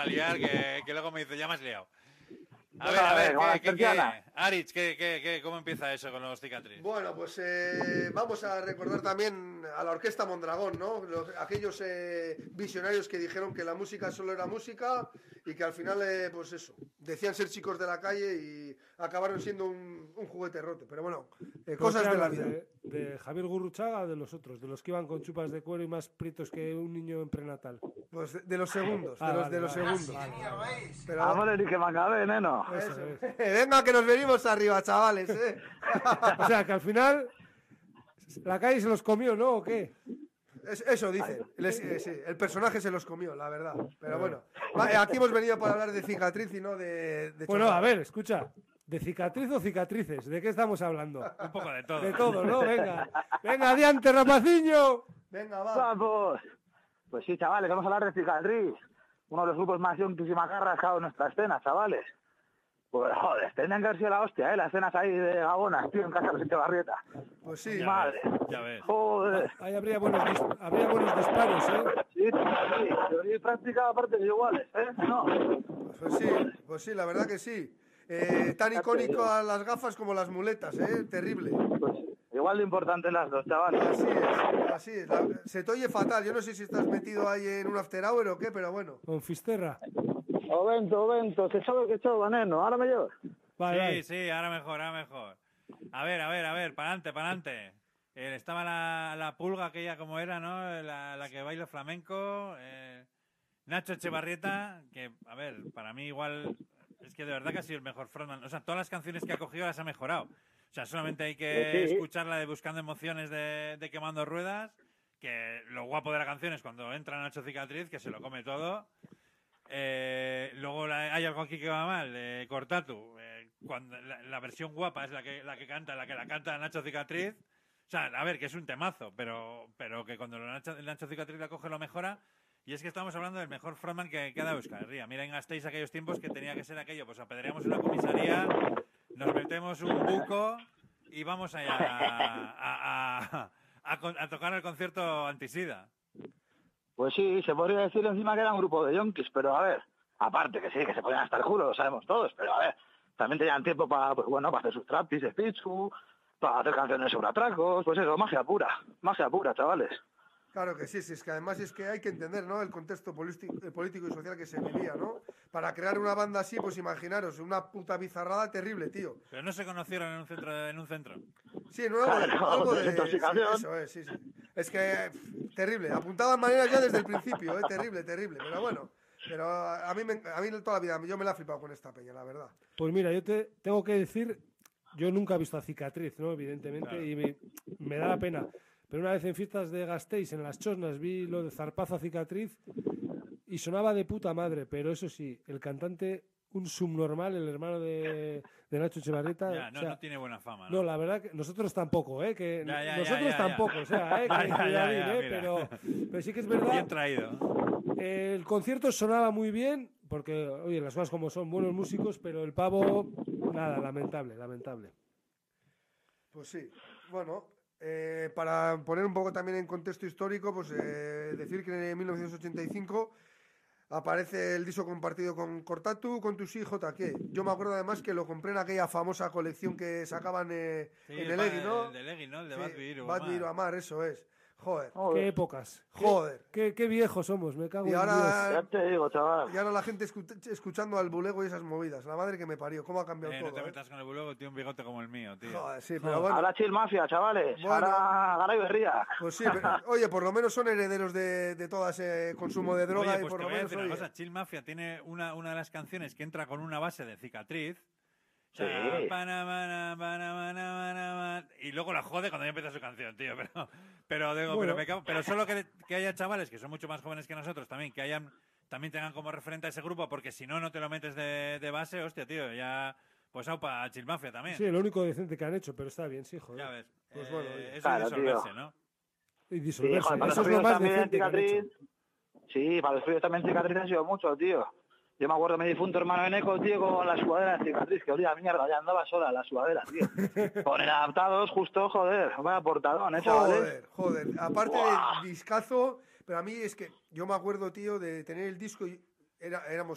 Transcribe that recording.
a liar, que luego me dice, ya me has liado. A ver, Aritz, ¿cómo empieza eso con los cicatrices? Bueno, pues vamos a recordar también a la Orquesta Mondragón, ¿no? Aquellos visionarios que dijeron que la música solo era música y que al final, pues eso, decían ser chicos de la calle y acabaron siendo un juguete roto. Pero bueno, cosas de la vida. De Javier Gurruchaga o de los otros, de los que iban con chupas de cuero y más prietos que un niño en prenatal. Pues de los segundos, de los segundos. Pero vamos, ni que me acabe, neno. Eso. Venga, que nos venimos arriba, chavales. O sea, que al final la calle se los comió, ¿no? ¿O qué? Eso dice. El personaje se los comió, la verdad. Pero bueno, aquí hemos venido para hablar de cicatriz y no de bueno, a ver, escucha. ¿De cicatriz o cicatrices? ¿De qué estamos hablando? Un poco de todo. De todo, ¿no? Venga. Venga, adiante, rapaciño. Venga, va. Vamos. Pues sí, chavales, vamos a hablar de Cicatriz. Uno de los grupos más yonkis y macarras que ha dado en nuestra escena, chavales. Pues joder, tendrían que haber sido la hostia, las cenas ahí de Gabonas, tío, en casa de los Echevarrieta. Pues sí. Madre. Ya ves. Joder. Ahí habría buenos disparos, ¿eh? Sí, teoría y práctica aparte iguales, ¿eh? No. Pues sí, la verdad que sí. Tan icónico a las gafas como las muletas, terrible. Pues igual de importante las dos, chavales. Así es. Se te oye fatal. Yo no sé si estás metido ahí en un after hour o qué, pero bueno. Con Fisterra. O vento, que chove, neno. Ahora me llevo. Vale. Sí, ahora mejor. A ver, para adelante. Estaba la pulga aquella como era, ¿no? La que baila flamenco. Nacho Echevarrieta, que, a ver, para mí igual es que de verdad que ha sido el mejor frontman. O sea, todas las canciones que ha cogido las ha mejorado. O sea, solamente hay que escuchar la de Buscando Emociones de Quemando Ruedas, que lo guapo de la canción es cuando entra Nacho Cicatriz, que se lo come todo. Luego hay algo aquí que va mal, Cortatu. Cuando la versión guapa es la que canta Nacho Cicatriz. O sea, a ver, que es un temazo, pero que cuando Nacho Cicatriz la coge lo mejora. Y es que estamos hablando del mejor frontman que ha dado Euskal Herria. Miren, gastéis aquellos tiempos que tenía que ser aquello. Pues apedreamos una comisaría, nos metemos un buco y vamos allá a tocar el concierto antisida. Pues sí, se podría decir encima que era un grupo de yonkis, pero a ver, aparte que sí, que se podían hasta el culo, lo sabemos todos, pero a ver, también tenían tiempo para hacer sus traptis de Pizzu, para hacer canciones sobre atracos, pues eso, magia pura, chavales. Claro que sí, es que además es que hay que entender, ¿no? El contexto político y social que se vivía, ¿no? Para crear una banda así, pues imaginaros, una puta bizarrada terrible, tío. Pero no se conocieron en un centro. Sí, no, algo de intoxicación. Sí, eso es, sí. Es que terrible, apuntaban maneras ya desde el principio, terrible, pero bueno. Pero a mí toda la vida, yo me la he flipado con esta peña, la verdad. Pues mira, yo te tengo que decir, yo nunca he visto a Cicatriz, ¿no? Evidentemente, claro. Y me da pena. Pero una vez en fiestas de Gasteiz, en las Chosnas, vi lo de Zarpazo a Cicatriz y sonaba de puta madre. Pero eso sí, el cantante, un subnormal, el hermano de Nacho Echevarrieta. Ya, no tiene buena fama, ¿no? No, la verdad que nosotros tampoco, que nosotros tampoco, o sea, pero sí que es verdad. Bien traído. El concierto sonaba muy bien, porque, oye, las cosas como son, buenos músicos, pero el pavo, nada, lamentable. Pues sí, bueno... para poner un poco también en contexto histórico, pues decir que en 1985 aparece el disco compartido con Cortatu, con tus hijos, ¿qué? Yo me acuerdo además que lo compré en aquella famosa colección que sacaban en el Egui, ¿no? El del Egui, ¿no? El de Bad Beer o Amar, eso es. Joder. Qué épocas. Joder. Qué viejos somos, me cago en Dios. Ya te digo, chaval. Y ahora la gente escuchando al Bulego y esas movidas. La madre que me parió. ¿Cómo ha cambiado todo? No te metas con el Bulego, tiene un bigote como el mío, tío. Joder, sí, pero bueno. Ahora Chill Mafia, chavales. Bueno. Ahora Garay Berría. Pues sí, pero, oye, por lo menos son herederos de todo ese consumo de droga. Oye, pues y por te lo voy a menos, decir una cosa. Chill Mafia tiene una de las canciones que entra con una base de Cicatriz. Sí. Y luego la jode cuando ya empieza su canción, tío. Pero solo que haya chavales que son mucho más jóvenes que nosotros también, también tengan como referente a ese grupo, porque si no te lo metes de base, hostia, tío, ya... Pues aupa a Chill Mafia también. Sí, lo único decente que han hecho, pero está bien, sí, joder. Ya ves. Pues bueno, eso es disolverse, tío. ¿No? Y disolverse, sí, joder, eso es lo más decente que han hecho. Sí, para los suyos también Cicatriz ha sido mucho, tío. Yo me acuerdo de mi difunto hermano Eneco, tío, con la sudadera de Cicatriz, que olía a mierda, ya andaba sola la sudadera, tío. Con el adaptados, justo, joder, vaya portadón, chavales. Joder. Aparte del discazo, pero a mí es que yo me acuerdo, tío, de tener el disco y éramos